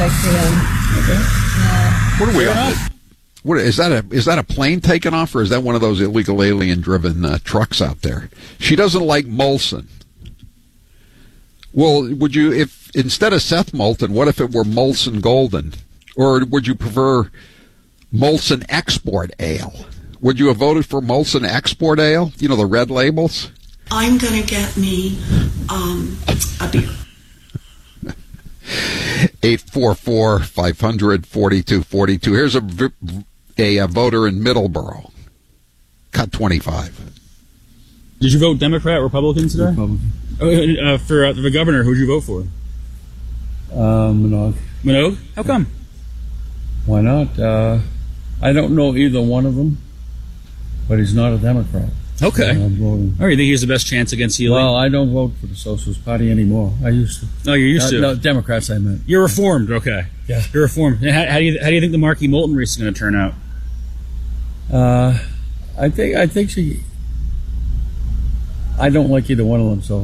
perfect for them. Okay. What are we on? What is that a plane taking off, or is that one of those illegal alien-driven trucks out there? She doesn't like Molson. Well, would you, if instead of Seth Moulton, what if it were Molson Golden? Or would you prefer Molson Export Ale? Would you have voted for Molson Export Ale? You know, the red labels? I'm going to get me a beer. 844-500-4242. Here's a voter in Middleborough. Cut 25. Did you vote Democrat or Republican today? Republican. For the governor, who'd you vote for? Minogue. Minogue? How come? Why not? I don't know either one of them, but he's not a Democrat. Okay. I'm voting. Oh, you think he has the best chance against Healy? Well, I don't vote for the Socialist Party anymore. I used to. Oh, you used to? No, Democrats, I meant. You're reformed, okay. Yeah. You're reformed. How do you think the Markey Moulton race is going to turn out? I think she. I don't like either one of them, so.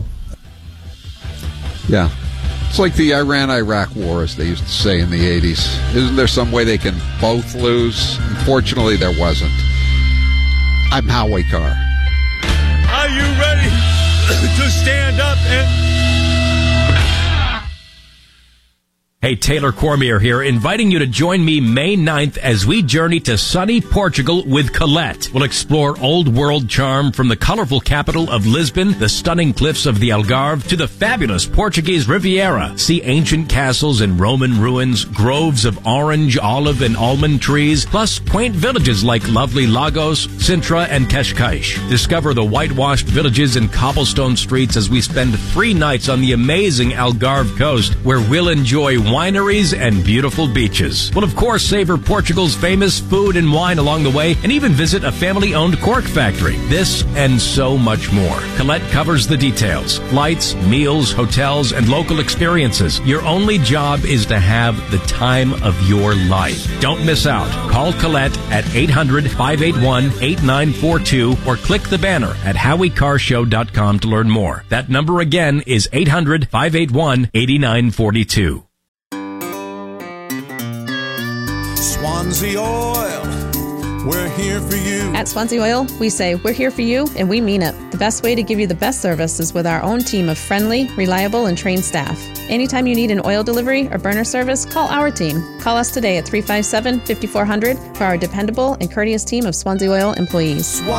Yeah. It's like the Iran-Iraq war, as they used to say in the 80s. Isn't there some way they can both lose? Unfortunately, there wasn't. I'm Howie Carr. Are you ready to stand up and... Hey, Taylor Cormier here, inviting you to join me May 9th as we journey to sunny Portugal with Colette. We'll explore old world charm from the colorful capital of Lisbon, the stunning cliffs of the Algarve, to the fabulous Portuguese Riviera. See ancient castles and Roman ruins, groves of orange, olive, and almond trees, plus quaint villages like lovely Lagos, Sintra, and Cascais. Discover the whitewashed villages and cobblestone streets as we spend 3 nights on the amazing Algarve coast, where we'll enjoy wineries and beautiful beaches. We'll, of course, savor Portugal's famous food and wine along the way, and even visit a family-owned cork factory. This and so much more. Colette covers the details. Flights, meals, hotels, and local experiences. Your only job is to have the time of your life. Don't miss out. Call Colette at 800-581-8942 or click the banner at HowieCarShow.com to learn more. That number again is 800-581-8942. Swansea Oil, we're here for you. At Swansea Oil, we say we're here for you, and we mean it. The best way to give you the best service is with our own team of friendly, reliable, and trained staff. Anytime you need an oil delivery or burner service, call our team. Call us today at 357-5400 for our dependable and courteous team of Swansea Oil employees.